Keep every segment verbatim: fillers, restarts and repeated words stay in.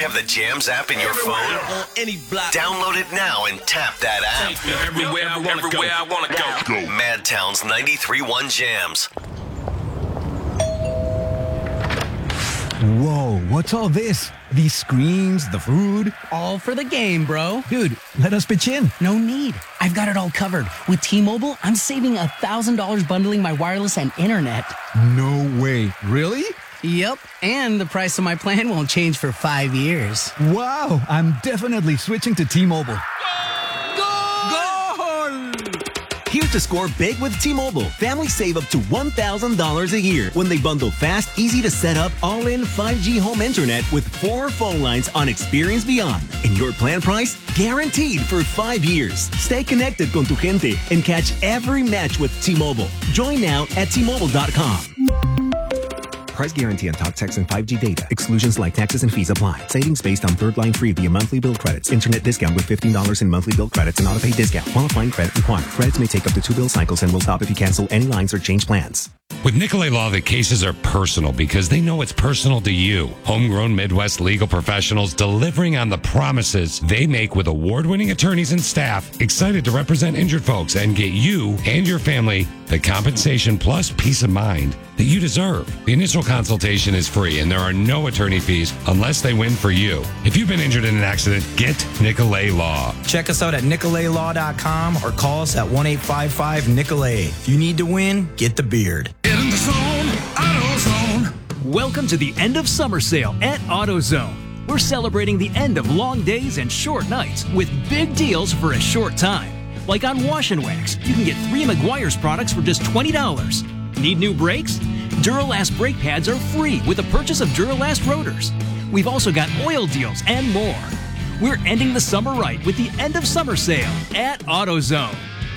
have the Jams app in your phone? On any block. Download it now and tap that app. Everywhere I wanna go. I wanna go. go. Madtown's ninety-three point one Jams. Whoa, what's all this? These screens, the food? All for the game, bro. Dude, let us pitch in. No need. I've got it all covered. With T-Mobile, I'm saving one thousand dollars bundling my wireless and internet. No way. Really? Yep, and the price of my plan won't change for five years. Wow, I'm definitely switching to T-Mobile. Here's to score big with T-Mobile. Families save up to one thousand dollars a year when they bundle fast, easy to set up, all-in five G home internet with four phone lines on Experience Beyond. And your plan price? Guaranteed for five years. Stay connected con tu gente and catch every match with T-Mobile. Join now at T Mobile dot com. Price guarantee on talk, text, and five G data. Exclusions like taxes and fees apply. Savings based on third line free via monthly bill credits. Internet discount with fifteen dollars in monthly bill credits and auto-pay discount. Qualifying credit required. Credits may take up to two bill cycles and will stop if you cancel any lines or change plans. With Nicolay Law, the cases are personal because they know it's personal to you. Homegrown Midwest legal professionals delivering on the promises they make with award-winning attorneys and staff excited to represent injured folks and get you and your family the compensation plus peace of mind that you deserve. The initial consultation is free and there are no attorney fees unless they win for you. If you've been injured in an accident, get Nicolay Law. Check us out at Nicolay Law dot com or call us at one eight five five Nicolay. If you need to win, get the beard. Get in the zone, AutoZone. Welcome to the end of summer sale at AutoZone. We're celebrating the end of long days and short nights with big deals for a short time. Like on Wash and Wax, you can get three Meguiar's products for just twenty dollars. Need new brakes? Duralast brake pads are free with the purchase of Duralast rotors. We've also got oil deals and more. We're ending the summer right with the end of summer sale at AutoZone.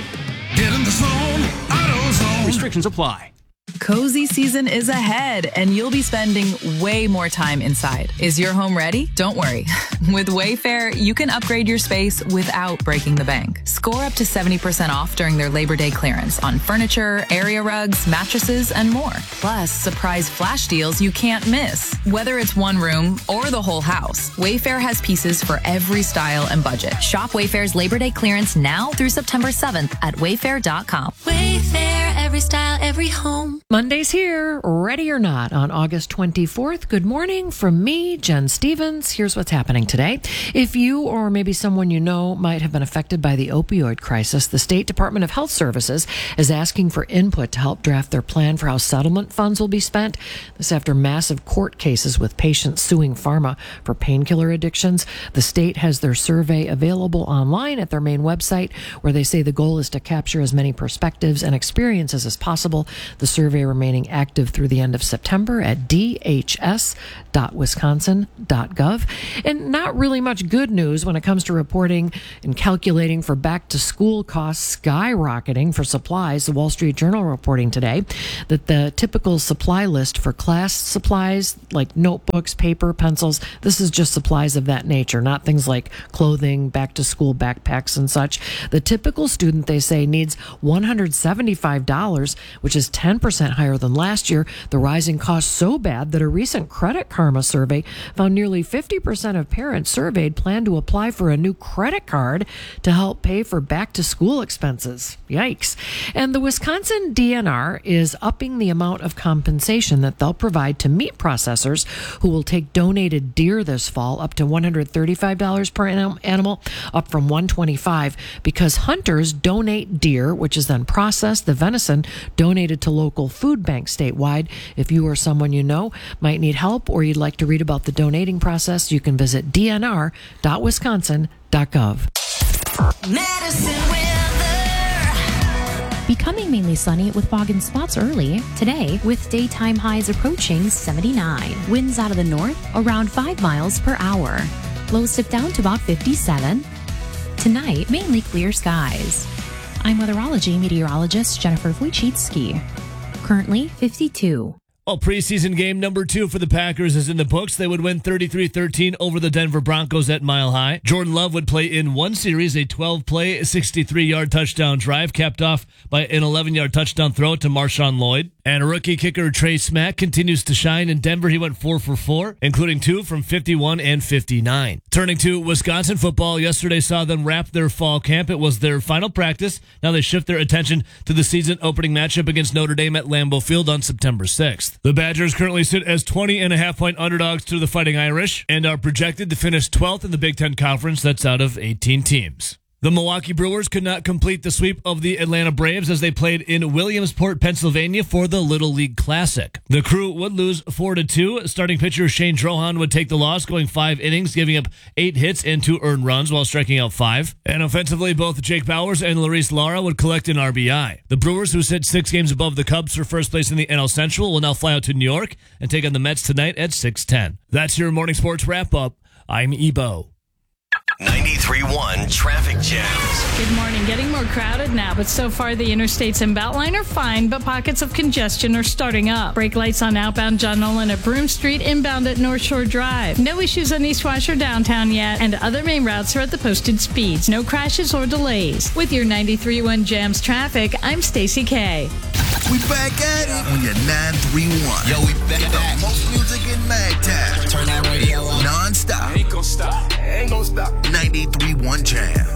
Get in the zone, AutoZone. Restrictions apply. Cozy season is ahead, and you'll be spending way more time inside. Is your home ready? Don't worry. With Wayfair, you can upgrade your space without breaking the bank. Score up to seventy percent off during their Labor Day clearance on furniture, area rugs, mattresses, and more. Plus, surprise flash deals you can't miss. Whether it's one room or the whole house, Wayfair has pieces for every style and budget. Shop Wayfair's Labor Day clearance now through September seventh at wayfair dot com. Wayfair, every style, every home. Monday's here, ready or not, on August twenty-fourth. Good morning from me, Jen Stevens. Here's what's happening today. If you or maybe someone you know might have been affected by the opioid crisis, the State Department of Health Services is asking for input to help draft their plan for how settlement funds will be spent. This after massive court cases with patients suing pharma for painkiller addictions. The state has their survey available online at their main website, where they say the goal is to capture as many perspectives and experiences as possible. The survey remaining active through the end of September at d h s dot wisconsin dot gov. And not really much good news when it comes to reporting and calculating for back-to-school costs skyrocketing for supplies. The Wall Street Journal reporting today that the typical supply list for class supplies like notebooks, paper, pencils, this is just supplies of that nature, not things like clothing, back-to-school backpacks and such. The typical student, they say, needs one hundred seventy-five dollars, which is ten percent higher than last year. The rising cost so bad that a recent Credit Karma survey found nearly fifty percent of parents surveyed plan to apply for a new credit card to help pay for back-to-school expenses. Yikes. And the Wisconsin D N R is upping the amount of compensation that they'll provide to meat processors who will take donated deer this fall, up to one hundred thirty-five dollars per animal, up from one hundred twenty-five dollars, because hunters donate deer, which is then processed, the venison donated to local food banks statewide. If you or someone you know might need help, or you'd like to read about the donating process, you can visit d n r dot wisconsin dot gov. Medicine weather. Becoming mainly sunny with fog and spots early. Today, with daytime highs approaching seventy-nine. Winds out of the north around five miles per hour. Lows dip down to about fifty-seven. Tonight, mainly clear skies. I'm weatherology meteorologist Jennifer Wojcicki. Currently fifty-two. Well, preseason game number two for the Packers is in the books. They would win thirty-three thirteen over the Denver Broncos at Mile High. Jordan Love would play in one series, a twelve-play, sixty-three-yard touchdown drive, capped off by an eleven-yard touchdown throw to Marshawn Lloyd. And rookie kicker Trey Smack continues to shine in Denver. He went four for four, including two from fifty-one and fifty-nine. Turning to Wisconsin football, yesterday saw them wrap their fall camp. It was their final practice. Now they shift their attention to the season opening matchup against Notre Dame at Lambeau Field on September sixth. The Badgers currently sit as twenty and a half point underdogs to the Fighting Irish and are projected to finish twelfth in the Big Ten Conference. That's out of eighteen teams. The Milwaukee Brewers could not complete the sweep of the Atlanta Braves as they played in Williamsport, Pennsylvania for the Little League Classic. The Crew would lose four to two. Starting pitcher Shane Drohan would take the loss, going five innings, giving up eight hits and two earned runs while striking out five. And offensively, both Jake Bowers and Luis Lara would collect an R B I. The Brewers, who sit six games above the Cubs for first place in the N L Central, will now fly out to New York and take on the Mets tonight at six ten. That's your morning sports wrap-up. I'm Ebo. ninety-three point one traffic jams. Good morning. Getting more crowded now, but so far the interstates and Beltline are fine, but pockets of congestion are starting up. Brake lights on outbound John Nolan at Broome Street, inbound at North Shore Drive. No issues on East Wash or downtown yet, and other main routes are at the posted speeds. No crashes or delays. With your ninety-three point one Jams traffic, I'm Stacey K. We back at it on your nine three one. Yo, we back back. Most music in Magtown. Turn that radio on. Non-stop. Ain't gonna stop. Ain't gonna stop. ninety-three point one Jams.